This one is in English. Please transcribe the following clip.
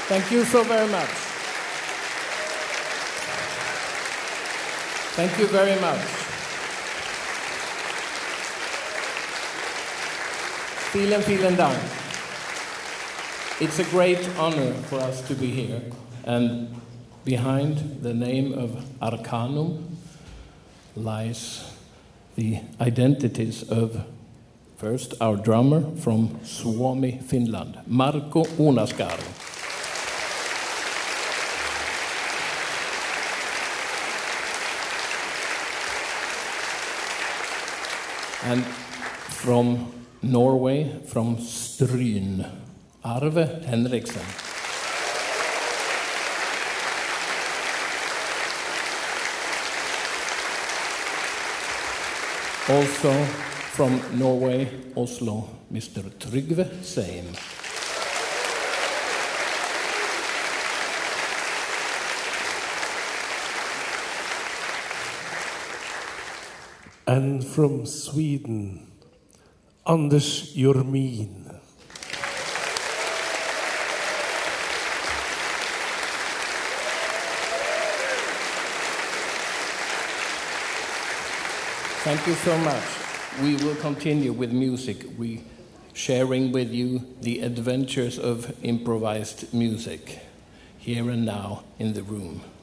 Thank you so very much. Thank you very much. Vielen Dank. It's a great honor for us to be here. And behind the name of Arcanum lies the identities of, first, our drummer from Suomi, Finland, Marko Unaskari. And from Norway, from Stryn, Arve Henriksen. Also from Norway, Oslo, Mr. Trygve Seim. And from Sweden, Anders Jormin. Thank you so much. We will continue with music. We sharing with you the adventures of improvised music here and now in the room.